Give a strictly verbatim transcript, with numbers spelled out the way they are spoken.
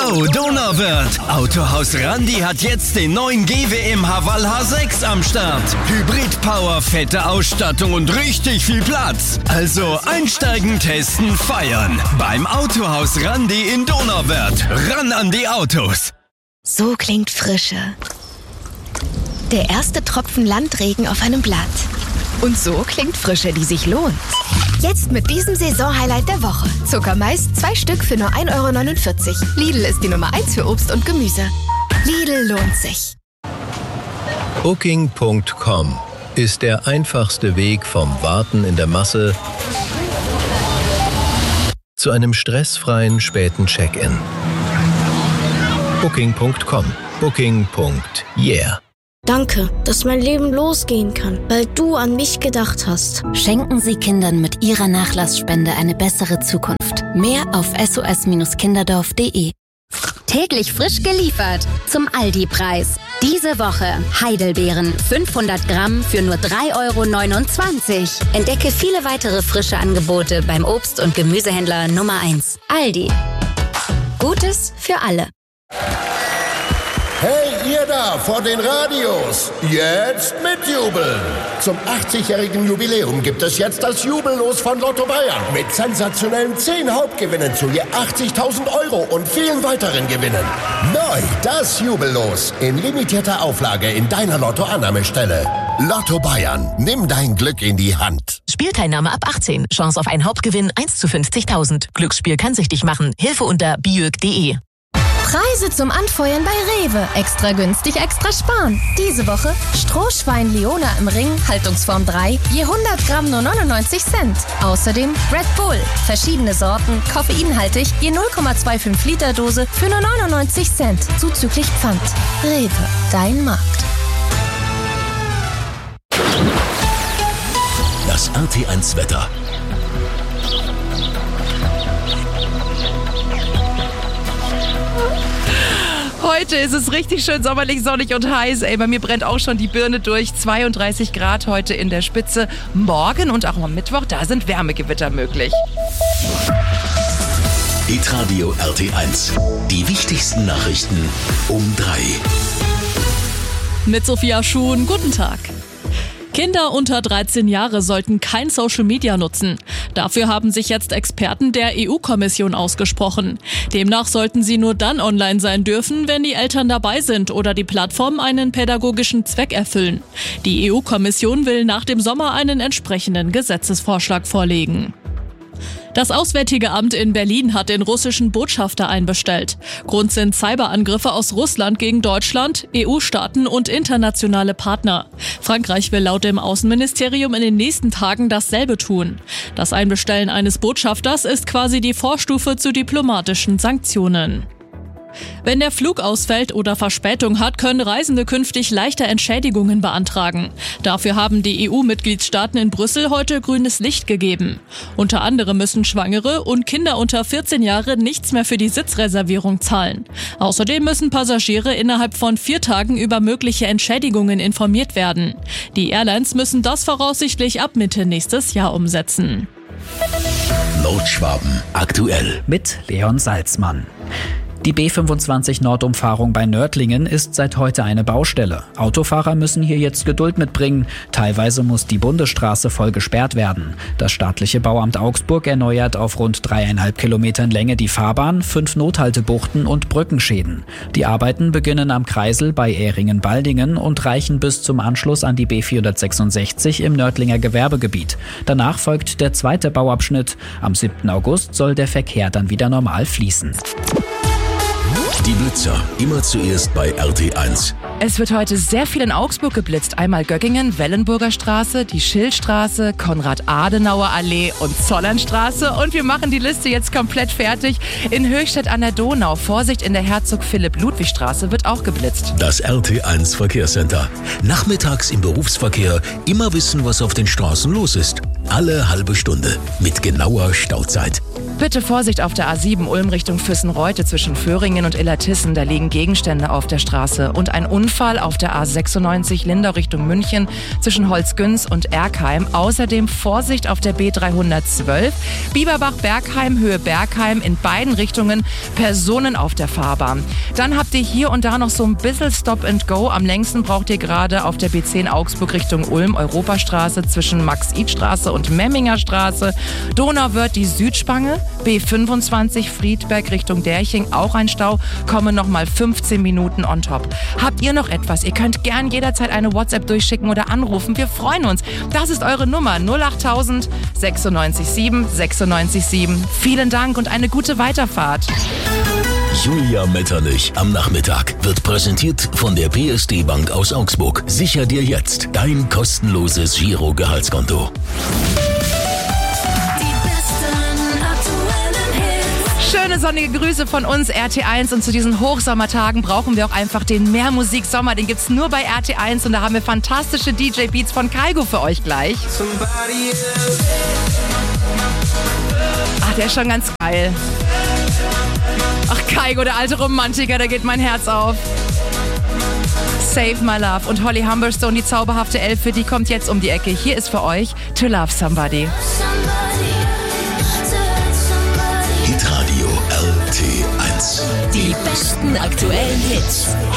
Yo, Donauwörth! Autohaus Randi hat jetzt den neuen G W M Haval H sechs am Start. Hybrid-Power, fette Ausstattung und richtig viel Platz. Also einsteigen, testen, feiern. Beim Autohaus Randi in Donauwörth. Ran an die Autos! So klingt Frische. Der erste Tropfen Landregen auf einem Blatt. Und so klingt Frische, die sich lohnt. Jetzt mit diesem Saisonhighlight der Woche. Zuckermais, zwei Stück für nur ein Euro neunundvierzig. Lidl ist die Nummer eins für Obst und Gemüse. Lidl lohnt sich. Booking Punkt com ist der einfachste Weg vom Warten in der Masse zu einem stressfreien späten Check-in. Booking Punkt com. Booking. Yeah. Danke, dass mein Leben losgehen kann, weil du an mich gedacht hast. Schenken Sie Kindern mit Ihrer Nachlassspende eine bessere Zukunft. Mehr auf s o s kinderdorf punkt de. Täglich frisch geliefert zum Aldi-Preis. Diese Woche Heidelbeeren fünfhundert Gramm für nur drei Euro neunundzwanzig. Entdecke viele weitere frische Angebote beim Obst- und Gemüsehändler Nummer eins. Aldi. Gutes für alle. Hey, ihr da vor den Radios, jetzt mitjubeln! Zum achtzigjährigen Jubiläum gibt es jetzt das Jubellos von Lotto Bayern mit sensationellen zehn Hauptgewinnen zu je achtzigtausend Euro und vielen weiteren Gewinnen. Neu das Jubellos in limitierter Auflage in deiner Lotto-Annahmestelle. Lotto Bayern, nimm dein Glück in die Hand. Spielteilnahme ab achtzehn. Chance auf einen Hauptgewinn eins zu fünfzigtausend. Glücksspiel kann süchtig machen. Hilfe unter biög punkt de. Preise zum Anfeuern bei Rewe. Extra günstig, extra sparen. Diese Woche Strohschwein Leona im Ring, Haltungsform drei, je hundert Gramm nur neunundneunzig Cent. Außerdem Red Bull, verschiedene Sorten, koffeinhaltig, je null Komma fünfundzwanzig Liter Dose für nur neunundneunzig Cent. Zuzüglich Pfand. Rewe, dein Markt. Das R T eins Wetter. Heute ist es richtig schön sommerlich, sonnig und heiß. Ey, bei mir brennt auch schon die Birne durch. zweiunddreißig Grad heute in der Spitze. Morgen und auch am Mittwoch, da sind Wärmegewitter möglich. Hitradio R T eins. Die wichtigsten Nachrichten um drei. Mit Sophia Schuhn, guten Tag. Kinder unter dreizehn Jahre sollten kein Social Media nutzen. Dafür haben sich jetzt Experten der E U-Kommission ausgesprochen. Demnach sollten sie nur dann online sein dürfen, wenn die Eltern dabei sind oder die Plattform einen pädagogischen Zweck erfüllen. Die E U-Kommission will nach dem Sommer einen entsprechenden Gesetzesvorschlag vorlegen. Das Auswärtige Amt in Berlin hat den russischen Botschafter einbestellt. Grund sind Cyberangriffe aus Russland gegen Deutschland, E U-Staaten und internationale Partner. Frankreich will laut dem Außenministerium in den nächsten Tagen dasselbe tun. Das Einbestellen eines Botschafters ist quasi die Vorstufe zu diplomatischen Sanktionen. Wenn der Flug ausfällt oder Verspätung hat, können Reisende künftig leichter Entschädigungen beantragen. Dafür haben die E U-Mitgliedstaaten in Brüssel heute grünes Licht gegeben. Unter anderem müssen Schwangere und Kinder unter vierzehn Jahre nichts mehr für die Sitzreservierung zahlen. Außerdem müssen Passagiere innerhalb von vier Tagen über mögliche Entschädigungen informiert werden. Die Airlines müssen das voraussichtlich ab Mitte nächstes Jahr umsetzen. Nordschwaben aktuell mit Leon Salzmann. Die B fünfundzwanzig Nordumfahrung bei Nördlingen ist seit heute eine Baustelle. Autofahrer müssen hier jetzt Geduld mitbringen. Teilweise muss die Bundesstraße voll gesperrt werden. Das staatliche Bauamt Augsburg erneuert auf rund dreieinhalb Kilometern Länge die Fahrbahn, fünf Nothaltebuchten und Brückenschäden. Die Arbeiten beginnen am Kreisel bei Ähringen-Baldingen und reichen bis zum Anschluss an die B vierhundertsechsundsechzig im Nördlinger Gewerbegebiet. Danach folgt der zweite Bauabschnitt. Am siebten August soll der Verkehr dann wieder normal fließen. Die Blitzer, immer zuerst bei R T eins. Es wird heute sehr viel in Augsburg geblitzt. Einmal Göggingen, Wellenburger Straße, die Schildstraße, Konrad-Adenauer-Allee und Zollernstraße. Und wir machen die Liste jetzt komplett fertig. In Höchstädt an der Donau, Vorsicht, in der Herzog-Philipp-Ludwig-Straße wird auch geblitzt. Das R T eins Verkehrscenter. Nachmittags im Berufsverkehr immer wissen, was auf den Straßen los ist. Alle halbe Stunde mit genauer Stauzeit. Bitte Vorsicht auf der A sieben Ulm Richtung Füssen-Reute zwischen Föhringen und Illertissen. Da liegen Gegenstände auf der Straße. Und ein Unfall auf der A sechsundneunzig Lindau Richtung München zwischen Holzgünz und Erkheim. Außerdem Vorsicht auf der B dreihundertzwölf. Bieberbach-Bergheim, Höhe Bergheim, in beiden Richtungen Personen auf der Fahrbahn. Dann habt ihr hier und da noch so ein bisschen Stop and Go. Am längsten braucht ihr gerade auf der B zehn Augsburg Richtung Ulm Europastraße zwischen Max-Id-Straße und Memminger Straße. Donauwörth die Südspange. B fünfundzwanzig Friedberg Richtung Derching, auch ein Stau, kommen nochmal fünfzehn Minuten on top. Habt ihr noch etwas? Ihr könnt gern jederzeit eine WhatsApp durchschicken oder anrufen. Wir freuen uns. Das ist eure Nummer null achttausend sechsundneunzig sieben sechsundneunzig sieben. Vielen Dank und eine gute Weiterfahrt. Julia Metternich am Nachmittag wird präsentiert von der P S D Bank aus Augsburg. Sicher dir jetzt dein kostenloses Giro-Gehaltskonto. Schöne sonnige Grüße von uns R T eins und zu diesen Hochsommertagen brauchen wir auch einfach den Mehrmusik-Sommer. Den gibt's nur bei R T eins und da haben wir fantastische D J-Beats von Kaigo für euch gleich. Ach, der ist schon ganz geil. Ach, Kaigo, der alte Romantiker, da geht mein Herz auf. Save My Love und Holly Humberstone, die zauberhafte Elfe, die kommt jetzt um die Ecke. Hier ist für euch To Love Somebody. Hitradio R T eins. Die besten aktuellen Hits.